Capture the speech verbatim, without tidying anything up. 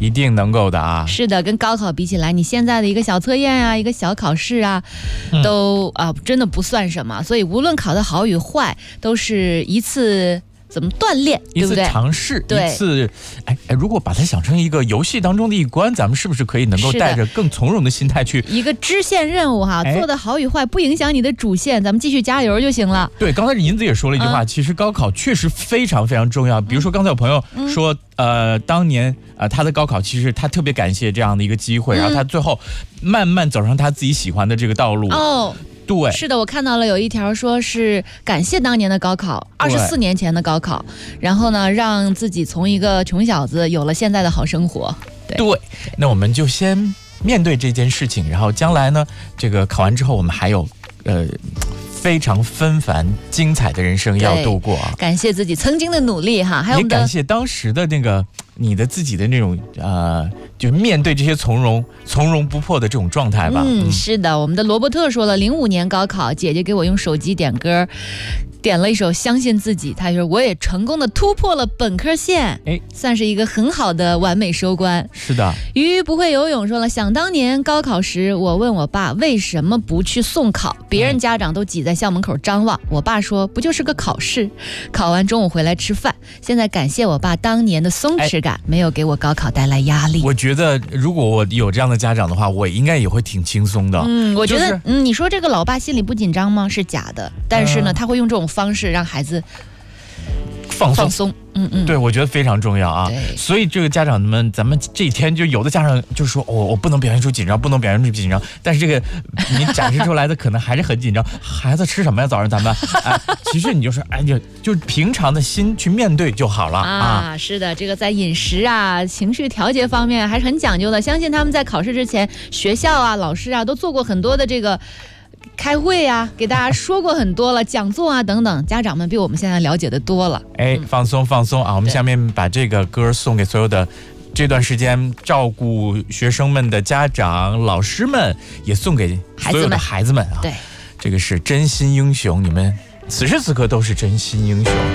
一定能够的啊。 是的，跟高考比起来，你现在的一个小测验啊，一个小考试啊，都啊、呃、真的不算什么。所以无论考得好与坏，都是一次。怎么锻炼，对不对？ 一次尝试， 对一次，哎哎，如果把它想成一个游戏当中的一关，咱们是不是可以能够带着更从容的心态去一个支线任务哈？ 哎、 做的好与坏不影响你的主线，咱们继续加油就行了。 对，刚才银子也说了一句话，嗯、其实高考确实非常非常重要。比如说刚才有朋友说，嗯、呃，当年呃他的高考，其实他特别感谢这样的一个机会，嗯、然后他最后慢慢走上他自己喜欢的这个道路。 哦。 对， 是的，我看到了有一条说是感谢当年的高考，二十四年前的高考，然后呢，让自己从一个穷小子有了现在的好生活。对， 对，那我们就先面对这件事情，然后将来呢，这个考完之后，我们还有呃非常纷繁精彩的人生要度过啊！ 感谢自己曾经的努力哈，还有我们的也感谢当时的那个你的自己的那种呃，就是面对这些从容从容不迫的这种状态吧。 嗯，是的，我们的罗伯特说了，零五年高考，姐姐给我用手机点歌。点了一首《相信自己》，他说我也成功的突破了本科线，哎，算是一个很好的完美收官。 是的， 鱼不会游泳说了，想当年高考时，我问我爸为什么不去送考，别人家长都挤在校门口张望，我爸说不就是个考试，考完中午回来吃饭。现在感谢我爸当年的松弛感，没有给我高考带来压力。 我觉得如果我有这样的家长的话，我应该也会挺轻松的。 嗯，我觉得， 就是、 嗯，你说这个老爸心里不紧张吗？是假的，但是呢，嗯、他会用这种方式让孩子放松， 放松，嗯嗯， 对，我觉得非常重要啊。所以这个家长们，咱们这一天就有的家长就说，哦，我不能表现出紧张，不能表现出紧张，但是这个你展示出来的可能还是很紧张。孩子吃什么呀？早上咱们，哎，其实你就说，哎，就就平常的心去面对就好了啊。 啊，是的，这个在饮食啊、情绪调节方面还是很讲究的。相信他们在考试之前，学校啊、老师啊都做过很多的这个。开会啊，给大家说过很多了，讲座啊等等，家长们比我们现在了解的多了。 哎，放松放松啊！我们下面把这个歌送给所有的这段时间照顾学生们的家长、老师们，也送给所有的孩子们啊！ 对， 这个是真心英雄，你们此时此刻都是真心英雄。